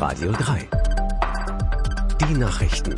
Radio 3. Die Nachrichten.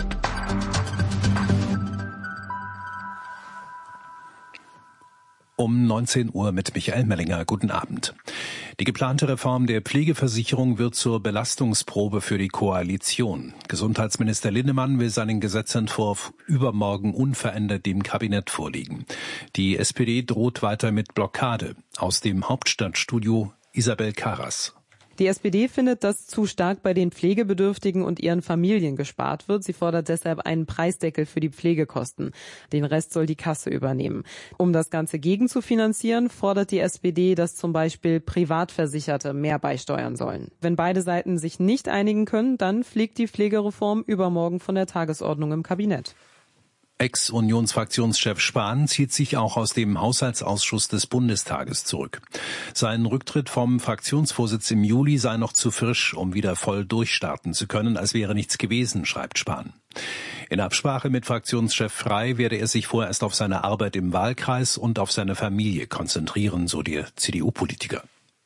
Um 19 Uhr mit Michael Mellinger. Guten Abend. Die geplante Reform der Pflegeversicherung wird zur Belastungsprobe für die Koalition. Gesundheitsminister Linnemann will seinen Gesetzentwurf übermorgen unverändert dem Kabinett vorlegen. Die SPD droht weiter mit Blockade. Aus dem Hauptstadtstudio Isabel Karas. Die SPD findet, dass zu stark bei den Pflegebedürftigen und ihren Familien gespart wird. Sie fordert deshalb einen Preisdeckel für die Pflegekosten. Den Rest soll die Kasse übernehmen. Um das Ganze gegenzufinanzieren, fordert die SPD, dass zum Beispiel Privatversicherte mehr beisteuern sollen. Wenn beide Seiten sich nicht einigen können, dann fliegt die Pflegereform übermorgen von der Tagesordnung im Kabinett. Ex-Unionsfraktionschef Spahn zieht sich auch aus dem Haushaltsausschuss des Bundestages zurück. Sein Rücktritt vom Fraktionsvorsitz im Juli sei noch zu frisch, um wieder voll durchstarten zu können, als wäre nichts gewesen, schreibt Spahn. In Absprache mit Fraktionschef Frey werde er sich vorerst auf seine Arbeit im Wahlkreis und auf seine Familie konzentrieren, so der CDU-Politiker.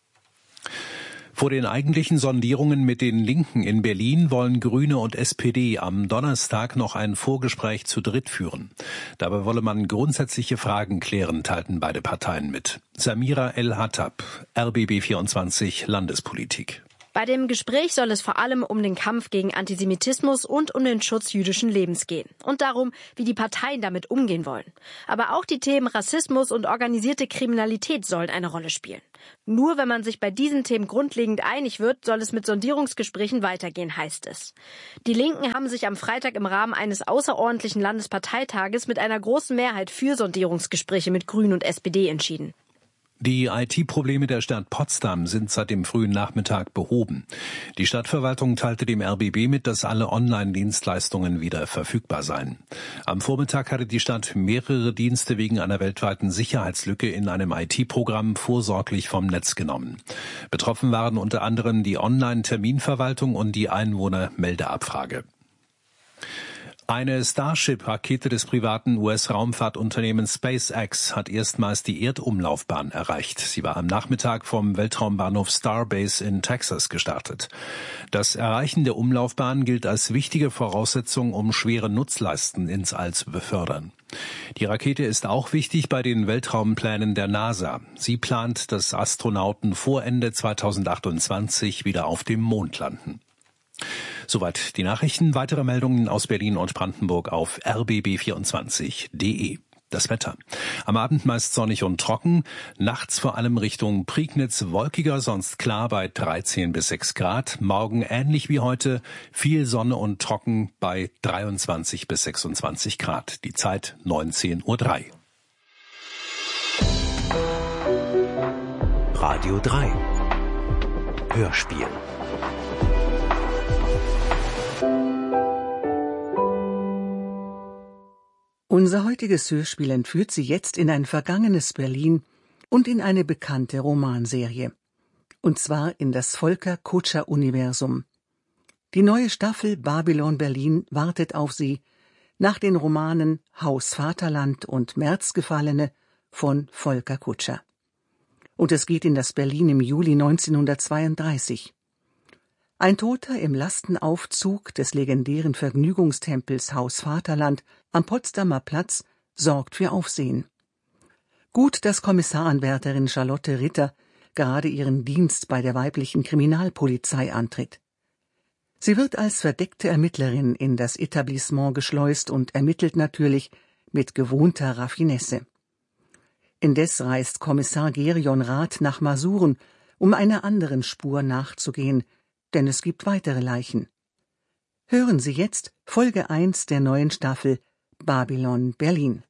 Vor den eigentlichen Sondierungen mit den Linken in Berlin wollen Grüne und SPD am Donnerstag noch ein Vorgespräch zu dritt führen. Dabei wolle man grundsätzliche Fragen klären, teilten beide Parteien mit. Samira El-Hattab, RBB24 Landespolitik. Bei dem Gespräch soll es vor allem um den Kampf gegen Antisemitismus und um den Schutz jüdischen Lebens gehen. Und darum, wie die Parteien damit umgehen wollen. Aber auch die Themen Rassismus und organisierte Kriminalität sollen eine Rolle spielen. Nur wenn man sich bei diesen Themen grundlegend einig wird, soll es mit Sondierungsgesprächen weitergehen, heißt es. Die Linken haben sich am Freitag im Rahmen eines außerordentlichen Landesparteitages mit einer großen Mehrheit für Sondierungsgespräche mit Grünen und SPD entschieden. Die IT-Probleme der Stadt Potsdam sind seit dem frühen Nachmittag behoben. Die Stadtverwaltung teilte dem RBB mit, dass alle Online-Dienstleistungen wieder verfügbar seien. Am Vormittag hatte die Stadt mehrere Dienste wegen einer weltweiten Sicherheitslücke in einem IT-Programm vorsorglich vom Netz genommen. Betroffen waren unter anderem die Online-Terminverwaltung und die Einwohnermeldeabfrage. Eine Starship-Rakete des privaten US-Raumfahrtunternehmens SpaceX hat erstmals die Erdumlaufbahn erreicht. Sie war am Nachmittag vom Weltraumbahnhof Starbase in Texas gestartet. Das Erreichen der Umlaufbahn gilt als wichtige Voraussetzung, um schwere Nutzlasten ins All zu befördern. Die Rakete ist auch wichtig bei den Weltraumplänen der NASA. Sie plant, dass Astronauten vor Ende 2028 wieder auf dem Mond landen. Soweit die Nachrichten. Weitere Meldungen aus Berlin und Brandenburg auf rbb24.de. Das Wetter. Am Abend meist sonnig und trocken, nachts vor allem Richtung Prignitz wolkiger, sonst klar bei 13 bis 6 Grad. Morgen ähnlich wie heute, viel Sonne und trocken bei 23 bis 26 Grad. Die Zeit 19:03 Uhr. Radio 3. Hörspiel. Unser heutiges Hörspiel entführt Sie jetzt in ein vergangenes Berlin und in eine bekannte Romanserie. Und zwar in das Volker-Kutscher-Universum. Die neue Staffel Babylon Berlin wartet auf Sie nach den Romanen Haus Vaterland und Märzgefallene von Volker Kutscher. Und es geht in das Berlin im Juli 1932. Ein Toter im Lastenaufzug des legendären Vergnügungstempels Haus Vaterland am Potsdamer Platz sorgt für Aufsehen. Gut, dass Kommissaranwärterin Charlotte Ritter gerade ihren Dienst bei der weiblichen Kriminalpolizei antritt. Sie wird als verdeckte Ermittlerin in das Etablissement geschleust und ermittelt natürlich mit gewohnter Raffinesse. Indes reist Kommissar Gerion Rath nach Masuren, um einer anderen Spur nachzugehen, denn es gibt weitere Leichen. Hören Sie jetzt Folge 1 der neuen Staffel Babylon Berlin.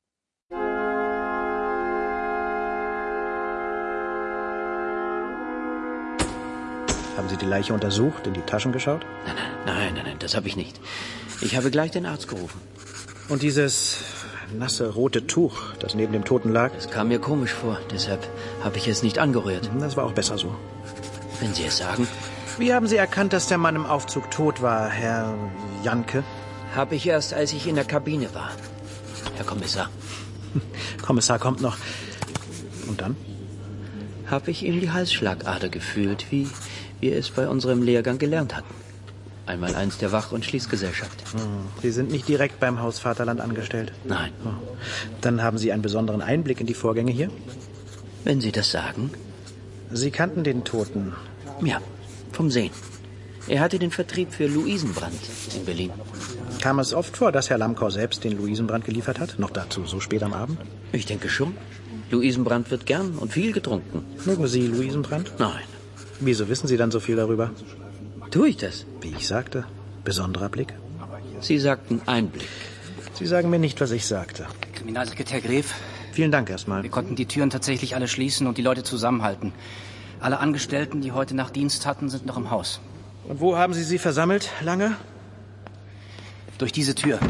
Haben Sie die Leiche untersucht, in die Taschen geschaut? Nein, das habe ich nicht. Ich habe gleich den Arzt gerufen. Und dieses nasse rote Tuch, das neben dem Toten lag? Es kam mir komisch vor, deshalb habe ich es nicht angerührt. Das war auch besser so. Wenn Sie es sagen. Wie haben Sie erkannt, dass der Mann im Aufzug tot war, Herr Janke? Habe ich erst, als ich in der Kabine war, Herr Kommissar. Kommissar kommt noch. Und dann? Habe ich ihm die Halsschlagader gefühlt, wie wir es bei unserem Lehrgang gelernt hatten. Einmal der Wach- und Schließgesellschaft. Sie sind nicht direkt beim Haus Vaterland angestellt? Nein. Dann haben Sie einen besonderen Einblick in die Vorgänge hier? Wenn Sie das sagen. Sie kannten den Toten? Ja, vom Sehen. Er hatte den Vertrieb für Luisenbrand in Berlin. Kam es oft vor, dass Herr Lamkau selbst den Luisenbrand geliefert hat? Noch dazu so spät am Abend? Ich denke schon. Luisenbrand wird gern und viel getrunken. Mögen Sie Luisenbrand? Nein. Wieso wissen Sie dann so viel darüber? Tue ich das? Wie ich sagte, besonderer Blick. Sie sagten Einblick. Sie sagen mir nicht, was ich sagte. Kriminalsekretär Gref. Vielen Dank erstmal. Wir konnten die Türen tatsächlich alle schließen und die Leute zusammenhalten. Alle Angestellten, die heute Nacht Dienst hatten, sind noch im Haus. Und wo haben Sie sie versammelt, Lange? Durch diese Tür.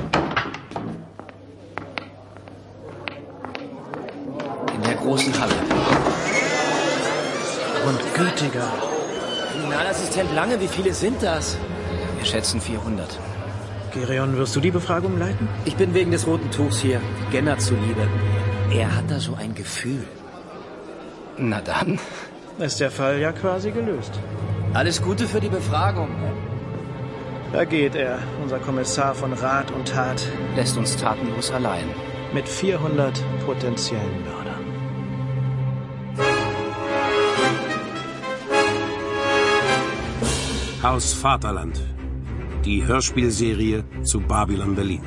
In der großen Halle. Und gütiger. Kriminalassistent Lange, wie viele sind das? Wir schätzen 400. Gereon, wirst du die Befragung leiten? Ich bin wegen des roten Tuchs hier. Genner zuliebe. Er hat da so ein Gefühl. Na dann. Ist der Fall ja quasi gelöst. Alles Gute für die Befragung. Da geht er, unser Kommissar von Rat und Tat. Lässt uns tatenlos allein. Mit 400 potenziellen Mördern. Haus Vaterland. Die Hörspielserie zu Babylon Berlin.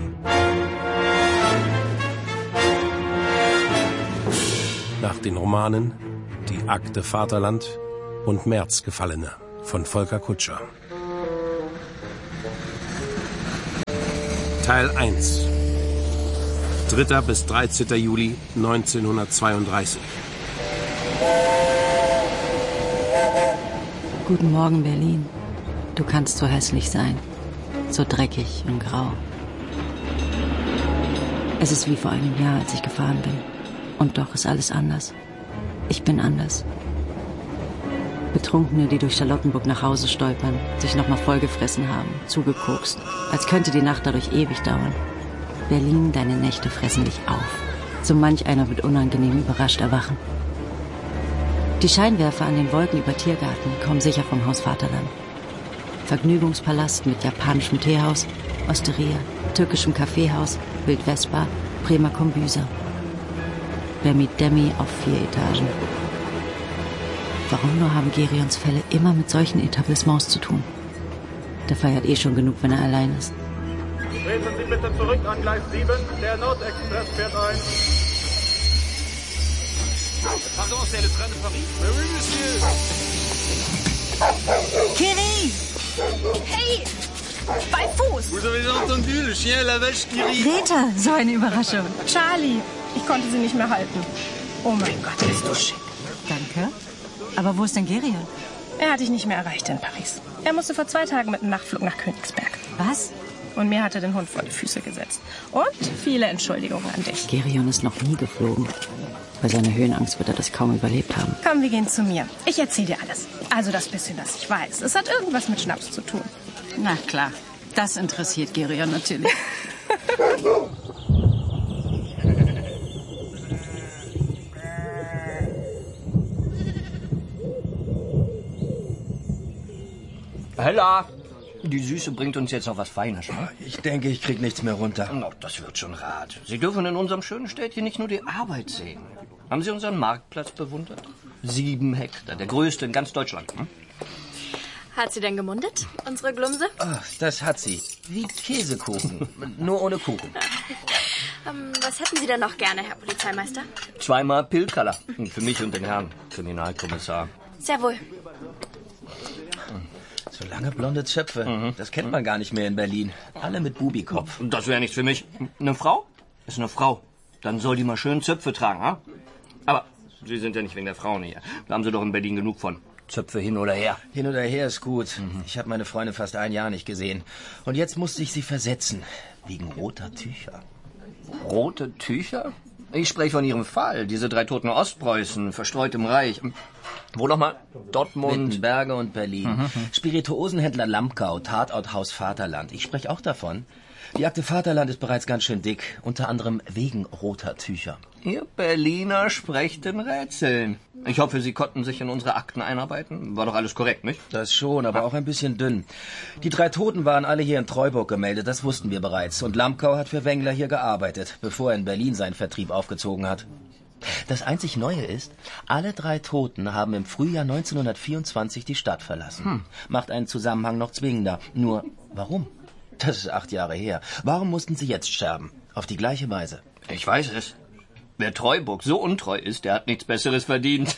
Nach den Romanen Die Akte Vaterland und Märzgefallene von Volker Kutscher. Teil 1. 3. bis 13. Juli 1932. Guten Morgen, Berlin. Du kannst so hässlich sein. So dreckig und grau. Es ist wie vor einem Jahr, als ich gefahren bin. Und doch ist alles anders. Ich bin anders. Betrunkene, die durch Charlottenburg nach Hause stolpern, sich nochmal vollgefressen haben, zugekokst, als könnte die Nacht dadurch ewig dauern. Berlin, deine Nächte fressen dich auf. So manch einer wird unangenehm überrascht erwachen. Die Scheinwerfer an den Wolken über Tiergarten kommen sicher vom Haus Vaterland. Vergnügungspalast mit japanischem Teehaus, Osteria, türkischem Kaffeehaus, Wildwestbar, Bremer Kombüse. Demi auf 4 Etagen. Warum nur haben Gereons Fälle immer mit solchen Etablissements zu tun? Der feiert eh schon genug, wenn er allein ist. Treten Sie bitte zurück an Gleis 7. Der Nordexpress fährt ein. Pardon, c'est le train de Paris? Oui, monsieur. Kiri! Hey! Bei Fuß! Vous avez entendu, le chien la vache qui rit. Greta, so eine Überraschung. Charlie! Ich konnte sie nicht mehr halten. Oh mein Gott, bist du schick. Danke. Aber wo ist denn Gerion? Er hat dich nicht mehr erreicht in Paris. Er musste vor 2 Tagen mit einem Nachtflug nach Königsberg. Was? Und mir hat er den Hund vor die Füße gesetzt. Und viele Entschuldigungen an dich. Gerion ist noch nie geflogen. Bei seiner Höhenangst wird er das kaum überlebt haben. Komm, wir gehen zu mir. Ich erzähle dir alles. Also das bisschen, das ich weiß. Es hat irgendwas mit Schnaps zu tun. Na klar, das interessiert Gerion natürlich. Hella! Die Süße bringt uns jetzt noch was Feines. Ne? Ich denke, ich krieg nichts mehr runter. Oh, das wird schon rat. Sie dürfen in unserem schönen Städtchen nicht nur die Arbeit sehen. Haben Sie unseren Marktplatz bewundert? 7 Hektar, der größte in ganz Deutschland. Hm? Hat sie denn gemundet, unsere Glumse? Ach, das hat sie. Wie Käsekuchen, nur ohne Kuchen. Was hätten Sie denn noch gerne, Herr Polizeimeister? 2-mal Pilkaller. Für mich und den Herrn Kriminalkommissar. Sehr wohl. So lange blonde Zöpfe, das kennt man gar nicht mehr in Berlin. Alle mit Bubikopf. Das wäre nichts für mich. Eine Frau ist eine Frau. Dann soll die mal schön Zöpfe tragen, ha? Aber Sie sind ja nicht wegen der Frauen hier. Da haben Sie doch in Berlin genug von. Zöpfe hin oder her. Hin oder her ist gut. Ich habe meine Freundin fast 1 Jahr nicht gesehen. Und jetzt musste ich sie versetzen. Wegen roter Tücher. Rote Tücher? Ich spreche von Ihrem Fall. Diese 3 Toten Ostpreußen, verstreut im Reich. Wo nochmal? Dortmund. Wittenberge und Berlin. Spirituosenhändler Lamkau, Tatort Haus Vaterland. Ich spreche auch davon. Die Akte Vaterland ist bereits ganz schön dick. Unter anderem wegen roter Tücher. Ihr Berliner sprecht in Rätseln. Ich hoffe, Sie konnten sich in unsere Akten einarbeiten. War doch alles korrekt, nicht? Das schon, aber auch ein bisschen dünn. Die 3 Toten waren alle hier in Treuburg gemeldet, das wussten wir bereits. Und Lamkau hat für Wengler hier gearbeitet, bevor er in Berlin seinen Vertrieb aufgezogen hat. Das einzig Neue ist, alle 3 Toten haben im Frühjahr 1924 die Stadt verlassen. Macht einen Zusammenhang noch zwingender. Nur, warum? Das ist 8 Jahre her. Warum mussten sie jetzt sterben? Auf die gleiche Weise. Ich weiß es. Wer Treuburg so untreu ist, der hat nichts Besseres verdient.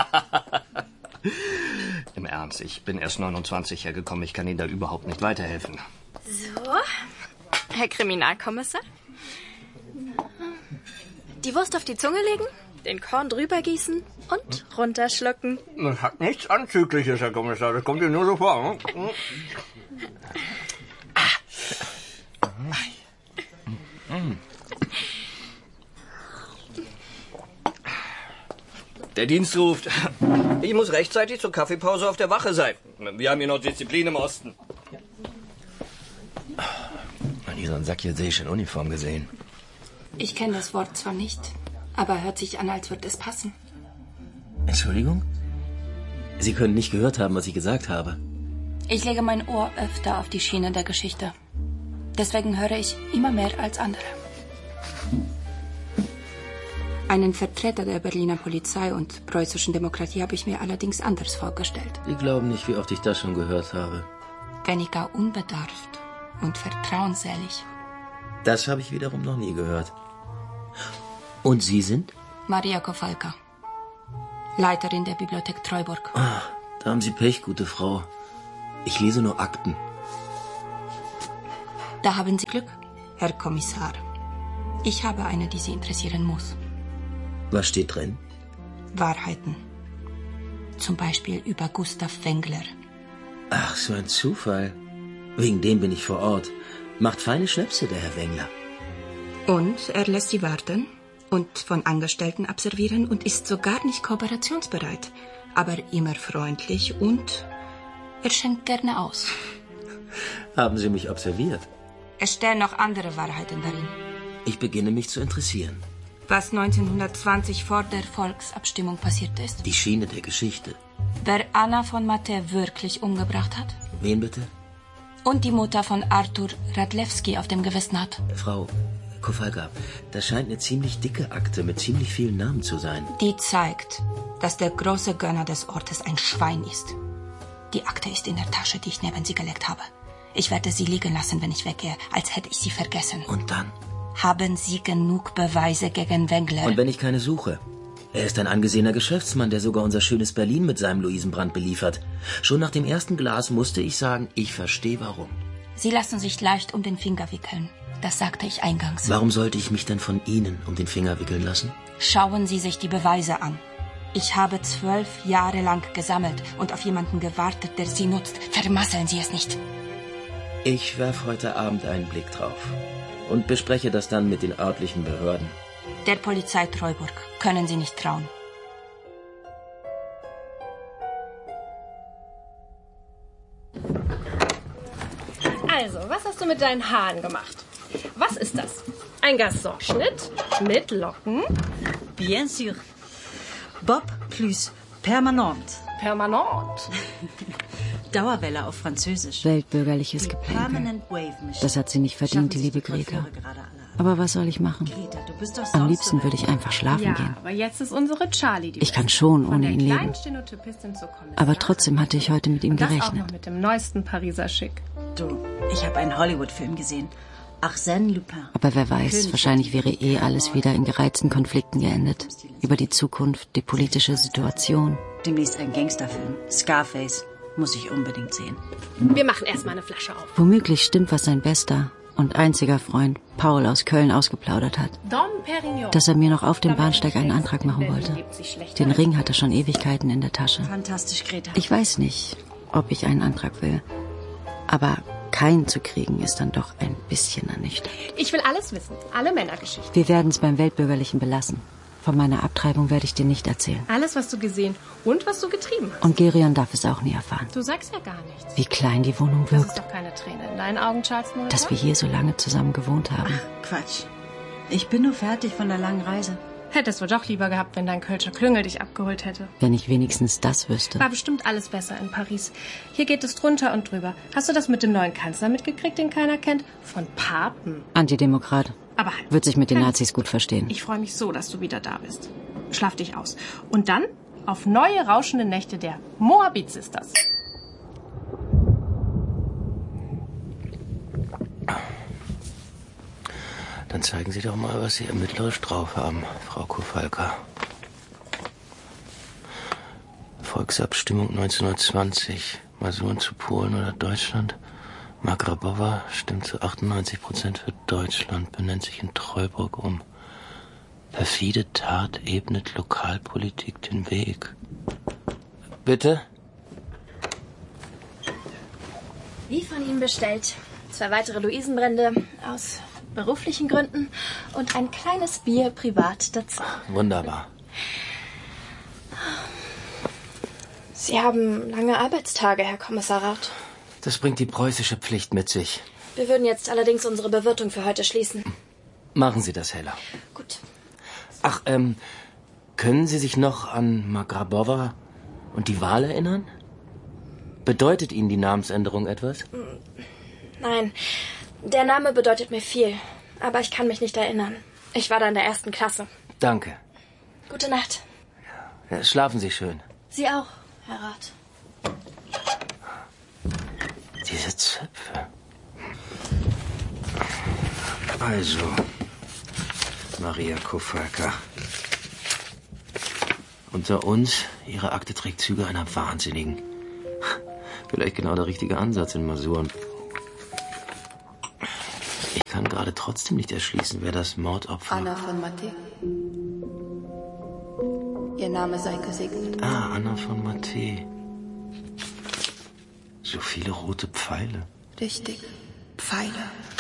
Im Ernst, ich bin erst 29 hergekommen. Ich kann Ihnen da überhaupt nicht weiterhelfen. So, Herr Kriminalkommissar. Die Wurst auf die Zunge legen, den Korn drüber gießen und runterschlucken. Das hat nichts Anzügliches, Herr Kommissar. Das kommt Ihnen nur so vor. Hm? Der Dienst ruft. Ich muss rechtzeitig zur Kaffeepause auf der Wache sein. Wir haben hier noch Disziplin im Osten. Noch nie so einen Sack in Uniform gesehen. Ich kenne das Wort zwar nicht, aber hört sich an, als würde es passen. Entschuldigung? Sie können nicht gehört haben, was ich gesagt habe. Ich lege mein Ohr öfter auf die Schiene der Geschichte. Deswegen höre ich immer mehr als andere. Einen Vertreter der Berliner Polizei und preußischen Demokratie habe ich mir allerdings anders vorgestellt. Sie glauben nicht, wie oft ich das schon gehört habe. Weniger unbedarft und vertrauensselig. Das habe ich wiederum noch nie gehört. Und Sie sind? Maria Kowalka, Leiterin der Bibliothek Treuburg. Ah, da haben Sie Pech, gute Frau. Ich lese nur Akten. Da haben Sie Glück, Herr Kommissar. Ich habe eine, die Sie interessieren muss. Was steht drin? Wahrheiten. Zum Beispiel über Gustav Wengler. Ach, so ein Zufall. Wegen dem bin ich vor Ort. Macht feine Schnäpse, der Herr Wengler. Und er lässt sie warten und von Angestellten abservieren und ist sogar nicht kooperationsbereit, aber immer freundlich und er schenkt gerne aus. Haben Sie mich observiert? Es stehen noch andere Wahrheiten darin. Ich beginne mich zu interessieren. Was 1920 vor der Volksabstimmung passiert ist. Die Schiene der Geschichte. Wer Anna von Mathe wirklich umgebracht hat. Wen bitte? Und die Mutter von Arthur Radlewski auf dem Gewissen hat. Frau Kowalka, das scheint eine ziemlich dicke Akte mit ziemlich vielen Namen zu sein. Die zeigt, dass der große Gönner des Ortes ein Schwein ist. Die Akte ist in der Tasche, die ich neben Sie gelegt habe. Ich werde sie liegen lassen, wenn ich weggehe, als hätte ich sie vergessen. Und dann? Haben Sie genug Beweise gegen Wengler? Und wenn ich keine suche? Er ist ein angesehener Geschäftsmann, der sogar unser schönes Berlin mit seinem Luisenbrand beliefert. Schon nach dem ersten Glas musste ich sagen, ich verstehe warum. Sie lassen sich leicht um den Finger wickeln. Das sagte ich eingangs. Warum sollte ich mich denn von Ihnen um den Finger wickeln lassen? Schauen Sie sich die Beweise an. Ich habe 12 Jahre lang gesammelt und auf jemanden gewartet, der sie nutzt. Vermasseln Sie es nicht. Ich werfe heute Abend einen Blick drauf und bespreche das dann mit den örtlichen Behörden. Der Polizei Treuburg können Sie nicht trauen. Also, was hast du mit deinen Haaren gemacht? Was ist das? Ein Gasson-Schnitt mit Locken? Bien sûr. Bob plus permanent. Permanent. Dauerwelle auf Französisch. Weltbürgerliches Geplänkel. Das hat sie nicht verdient, die liebe Greta. Aber was soll ich machen? Am liebsten würde ich einfach schlafen gehen. Aber jetzt ist unsere Charlie die Ich kann schon ohne ihn leben. Stenotypistin zur Kommissarin. Aber trotzdem hatte ich heute mit ihm Und das auch gerechnet. noch mit dem neuesten Pariser Schick. Du, ich habe einen Hollywood-Film gesehen. Arsène Lupin. Aber wer weiß, wahrscheinlich wäre alles wieder in gereizten Konflikten geendet. Über die Zukunft, die politische Situation. Demnächst ein Gangsterfilm. Scarface. Muss ich unbedingt sehen. Wir machen erstmal eine Flasche auf. Womöglich stimmt, was sein bester und einziger Freund Paul aus Köln ausgeplaudert hat. Dom Perignon. Dass er mir noch auf dem Bahnsteig einen Antrag machen wollte. Den Ring hat er schon Ewigkeiten in der Tasche. Fantastisch, Greta. Ich weiß nicht, ob ich einen Antrag will. Aber keinen zu kriegen ist dann doch ein bisschen ernüchternd. Ich will alles wissen. Alle Männergeschichten. Wir werden es beim Weltbürgerlichen belassen. Von meiner Abtreibung werde ich dir nicht erzählen. Alles, was du gesehen und was du getrieben hast. Und Gerion darf es auch nie erfahren. Du sagst ja gar nichts. Wie klein die Wohnung Das wirkt. ist doch keine Träne in deinen Augen, Charles Molitor. Dass wir hier so lange zusammen gewohnt haben. Quatsch. Ich bin nur fertig von der langen Reise. Hättest wohl doch lieber gehabt, wenn dein Kölscher Klüngel dich abgeholt hätte. Wenn ich wenigstens das wüsste. War bestimmt alles besser in Paris. Hier geht es drunter und drüber. Hast du das mit dem neuen Kanzler mitgekriegt, den keiner kennt? Von Papen. Antidemokrat. Aber halt. Wird sich mit den Nazis gut verstehen. Ich freue mich so, dass du wieder da bist. Schlaf dich aus. Und dann auf neue rauschende Nächte der Moabit Sisters. Dann zeigen Sie doch mal, was Sie ermittlerisch drauf haben, Frau Kowalka. Volksabstimmung 1920. Masuren zu Polen oder Deutschland. Magrabowa stimmt zu 98% für Deutschland, benennt sich in Treuburg um. Perfide Tat ebnet Lokalpolitik den Weg. Bitte? Wie von ihm bestellt. 2 weitere Luisenbrände aus beruflichen Gründen und ein kleines Bier privat dazu. Wunderbar. Sie haben lange Arbeitstage, Herr Kommissar Rath. Das bringt die preußische Pflicht mit sich. Wir würden jetzt allerdings unsere Bewirtung für heute schließen. Machen Sie das, Hella. Gut. Ach, können Sie sich noch an Magrabowa und die Wahl erinnern? Bedeutet Ihnen die Namensänderung etwas? Nein, der Name bedeutet mir viel, aber ich kann mich nicht erinnern. Ich war da in der 1. Klasse. Danke. Gute Nacht. Ja, schlafen Sie schön. Sie auch, Herr Rath. Diese Zöpfe. Also, Maria Kowalka. Unter uns, Ihre Akte trägt Züge einer Wahnsinnigen. Vielleicht genau der richtige Ansatz in Masuren. Ich kann gerade trotzdem nicht erschließen, wer das Mordopfer... Anna von Matte. Ihr Name sei gesegnet. Ah, Anna von Matte. So viele rote Pfeile. Richtig. Pfeile.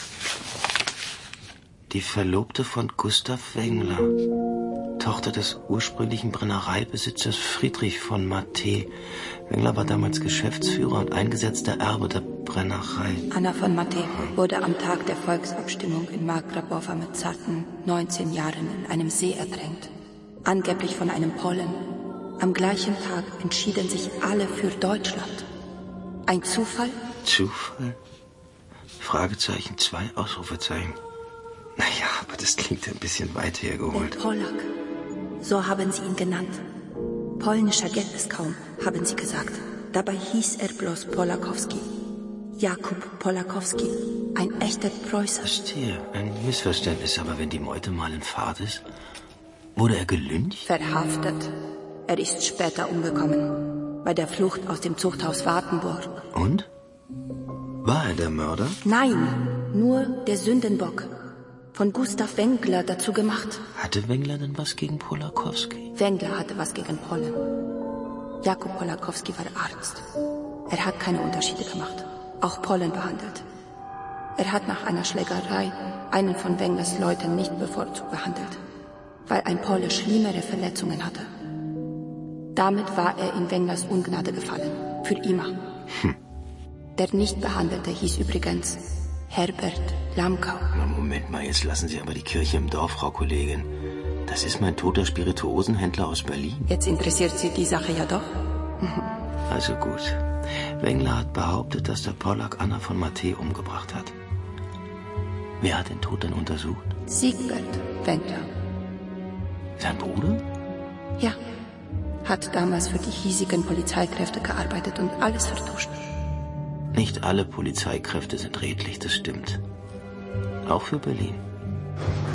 Die Verlobte von Gustav Wengler. Tochter des ursprünglichen Brennereibesitzers Friedrich von Matte. Wengler war damals Geschäftsführer und eingesetzter Erbe der Brennerei. Anna von Matte wurde am Tag der Volksabstimmung in Magrabowa mit zarten 19 Jahren in einem See ertränkt. Angeblich von einem Polen. Am gleichen Tag entschieden sich alle für Deutschland. Ein Zufall? Zufall? Fragezeichen, 2 Ausrufezeichen. Naja, aber das klingt ein bisschen weit hergeholt. Der Polak. So haben sie ihn genannt. Polnischer geht es kaum, haben sie gesagt. Dabei hieß er bloß Polakowski. Jakub Polakowski. Ein echter Preußer. Verstehe, ein Missverständnis. Aber wenn die Meute mal in Fahrt ist, wurde er gelyncht? Verhaftet. Er ist später umgekommen. Bei der Flucht aus dem Zuchthaus Wartenburg. Und? War er der Mörder? Nein, nur der Sündenbock. Von Gustav Wengler dazu gemacht. Hatte Wengler denn was gegen Polakowski? Wengler hatte was gegen Polen. Jakub Polakowski war Arzt. Er hat keine Unterschiede gemacht. Auch Polen behandelt. Er hat nach einer Schlägerei einen von Wenglers Leuten nicht bevorzugt behandelt, weil ein Pole schlimmere Verletzungen hatte. Damit war er in Wenglers Ungnade gefallen. Für immer. Der Nichtbehandelte hieß übrigens Herbert Lamkau. Na, Moment mal, jetzt lassen Sie aber die Kirche im Dorf, Frau Kollegin. Das ist mein toter Spirituosenhändler aus Berlin. Jetzt interessiert Sie die Sache ja doch. Also gut. Wengler hat behauptet, dass der Polak Anna von Matte umgebracht hat. Wer hat den Tod denn untersucht? Siegbert Wengler. Sein Bruder? Ja. Hat damals für die hiesigen Polizeikräfte gearbeitet und alles vertuscht. Nicht alle Polizeikräfte sind redlich, das stimmt. Auch für Berlin.